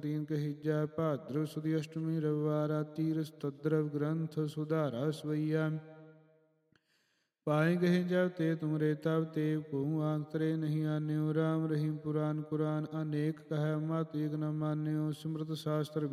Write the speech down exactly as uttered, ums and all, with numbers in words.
तीन कहिजा भाद्र सुदी अष्टमी रविवार तीरस तद्रव ग्रंथ सुधारा सवैया पाए गहे जब ते तुमरे तब ते कहूँ आंतरे नहीं आन्यो राम रहीम पुराण कुरान अनेक कह मत एक न मान्यो सिमृत शास्त्र